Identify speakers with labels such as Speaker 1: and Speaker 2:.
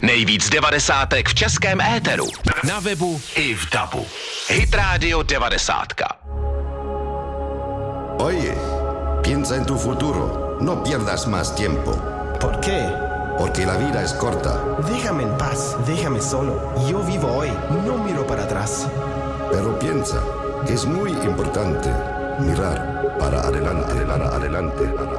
Speaker 1: Nejvíc devadesátek v českém éteru. Na webu i v DABu. Hit Radio 90.
Speaker 2: Oye, piensa en tu futuro. No pierdas más tiempo.
Speaker 3: ¿Por qué?
Speaker 2: Porque la vida es corta.
Speaker 3: Déjame en paz, déjame solo. Yo vivo hoy, no miro para atrás.
Speaker 2: Pero piensa que es muy importante mirar para adelante, para adelante.